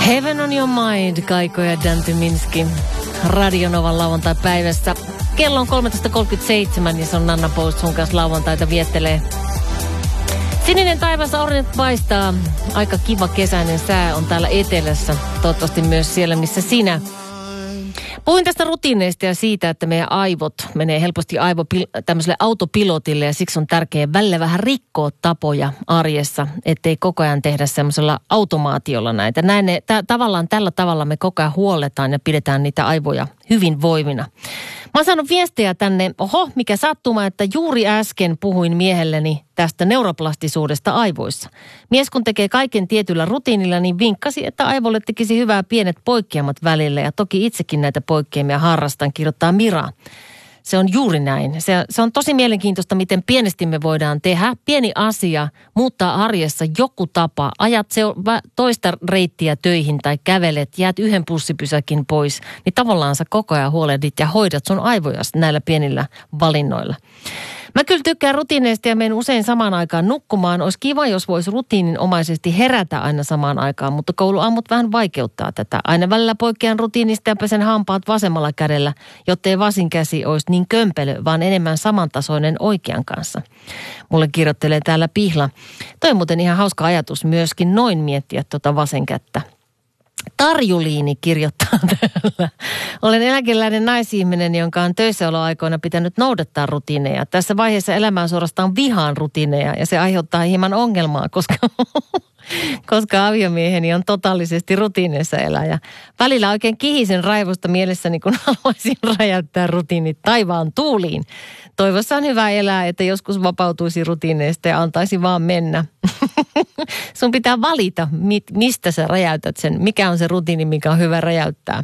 Heaven on your mind, Kaiko ja Dan Tyminski. Radionovan lauantai-päivässä. Kello on 13.37 ja se on Nanna Post sun kanssa lauantaita viettelee. Sininen taivas, aurinko paistaa. Aika kiva kesäinen sää on täällä etelässä. Toivottavasti myös siellä, missä sinä. Puhuin tästä rutiineista ja siitä, että meidän aivot menee helposti tämmöiselle autopilotille ja siksi on tärkeää välillä vähän rikkoa tapoja arjessa, ettei koko ajan tehdä semmoisella automaatiolla näitä. Tavallaan tällä tavalla me koko ajan huolletaan ja pidetään niitä aivoja hyvin voimina. Mä oon saanut viestejä tänne, mikä sattuma, että juuri äsken puhuin miehelleni tästä neuroplastisuudesta aivoissa. Mies kun tekee kaiken tietyllä rutiinilla, niin vinkkasi, että aivolle tekisi hyvää pienet poikkeamat välillä. Ja toki itsekin näitä poikkeamia harrastan, kirjoittaa Mira. Se on juuri näin. Se on tosi mielenkiintoista, miten pienesti me voidaan tehdä. Pieni asia, muuttaa arjessa joku tapa. Ajat toista reittiä töihin tai kävelet, jäät yhden bussipysäkin pois. Niin tavallaan sä koko ajan huolehdit ja hoidat sun aivoja näillä pienillä valinnoilla. Mä kyllä tykkään rutiineista ja menen usein samaan aikaan nukkumaan. Olisi kiva, jos voisi rutiininomaisesti herätä aina samaan aikaan, mutta kouluaamut vähän vaikeuttaa tätä. Aina välillä poikkean rutiinista ja pesen hampaat vasemmalla kädellä, jottei vasin käsi olisi niin kömpelö, vaan enemmän samantasoinen oikean kanssa. Mulle kirjoittelee täällä Pihla. Toi on muuten ihan hauska ajatus myöskin noin miettiä vasen kättä. Tarjuliini kirjoittaa täällä. Olen eläkeläinen naisihminen, jonka on töissäoloaikoina pitänyt noudattaa rutiineja. Tässä vaiheessa elämää suorastaan vihaan rutiineja ja se aiheuttaa hieman ongelmaa, koska aviomieheni on totaalisesti rutiineissa eläjä. Välillä oikein kihisen raivosta mielessäni, kun haluaisin räjäyttää rutiinit taivaan tuuliin. Toivossa on hyvä elää, että joskus vapautuisi rutiineista ja antaisi vaan mennä. Sun pitää valita, mistä sä räjäytät sen, mikä on se rutiini, mikä on hyvä räjäyttää.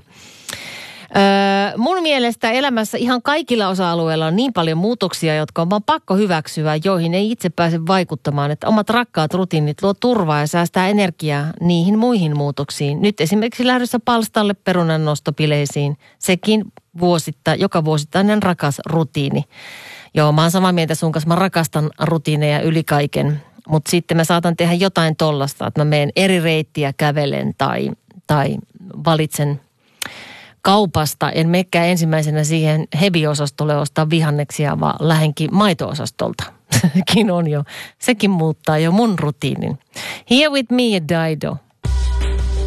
Mun mielestä elämässä ihan kaikilla osa-alueilla on niin paljon muutoksia, jotka on vaan pakko hyväksyä, joihin ei itse pääse vaikuttamaan. Että omat rakkaat rutiinit luo turvaa ja säästää energiaa niihin muihin muutoksiin. Nyt esimerkiksi lähdössä palstalle perunan nostopileisiin. Sekin joka vuosittainen rakas rutiini. Joo, mä oon samaa mieltä sun kanssa. Mä rakastan rutiineja yli kaiken. Mutta sitten mä saatan tehdä jotain tollasta, että mä menen eri reittiä kävelen tai valitsen kaupasta. En menekään ensimmäisenä siihen heavy-osastolle ostaa vihanneksia, vaan lähdenkin maito-osastolta. Sekin muuttaa jo mun rutiinin. Here with me, Dido.